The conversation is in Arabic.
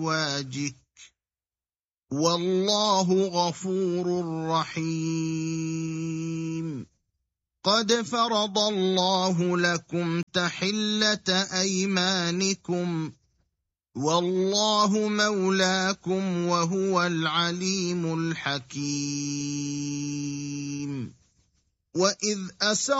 أزواجك والله غفور رحيم. قد فرض الله لكم تحلة أيمانكم والله مولاكم وهو العليم الحكيم. وإذ أسر